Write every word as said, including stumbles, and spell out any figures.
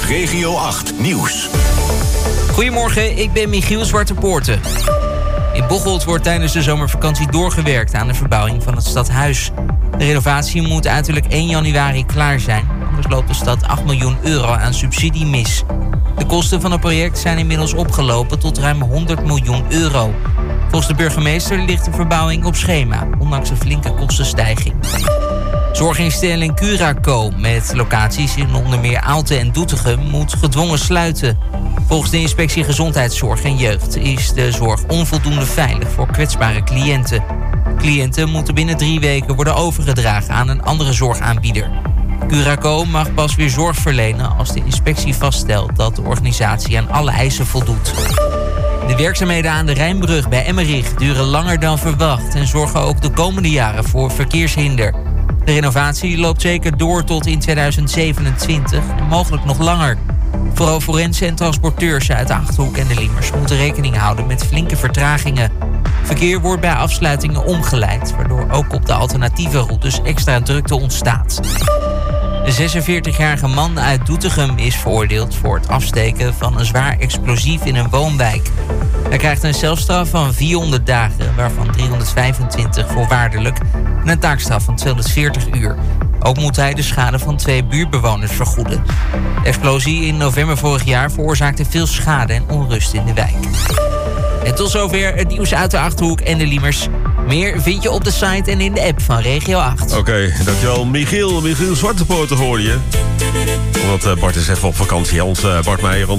Regio acht Nieuws. Goedemorgen, ik ben Michiel Zwartepoorten. In Bocholt wordt tijdens de zomervakantie doorgewerkt aan de verbouwing van het stadhuis. De renovatie moet uiterlijk één januari klaar zijn. Anders loopt de stad acht miljoen euro aan subsidie mis. De kosten van het project zijn inmiddels opgelopen tot ruim honderd miljoen euro. Volgens de burgemeester ligt de verbouwing op schema, ondanks een flinke kostenstijging. Zorginstelling Curaco, met locaties in onder meer Aalten en Doetinchem, moet gedwongen sluiten. Volgens de inspectie Gezondheidszorg en Jeugd is de zorg onvoldoende veilig voor kwetsbare cliënten. Cliënten moeten binnen drie weken worden overgedragen aan een andere zorgaanbieder. Curaco mag pas weer zorg verlenen als de inspectie vaststelt dat de organisatie aan alle eisen voldoet. De werkzaamheden aan de Rijnbrug bij Emmerich duren langer dan verwacht en zorgen ook de komende jaren voor verkeershinder. De renovatie loopt zeker door tot in tweeduizend zevenentwintig en mogelijk nog langer. Vooral forensen en transporteurs uit de Achterhoek en de Liemers moeten rekening houden met flinke vertragingen. Verkeer wordt bij afsluitingen omgeleid, waardoor ook op de alternatieve routes extra drukte ontstaat. De zesenveertigjarige man uit Doetinchem is veroordeeld voor het afsteken van een zwaar explosief in een woonwijk. Hij krijgt een celstraf van vierhonderd dagen, waarvan driehonderdvijfentwintig voorwaardelijk en een taakstraf van tweehonderdveertig uur. Ook moet hij de schade van twee buurtbewoners vergoeden. De explosie in november vorig jaar veroorzaakte veel schade en onrust in de wijk. En tot zover het nieuws uit de Achterhoek en de Liemers. Meer vind je op de site en in de app van Regio acht. Oké, okay, dankjewel Michiel. Michiel Zwartepoorten hoorde je. Want uh, Bart is even op vakantie. Ons uh, Bart Meijer.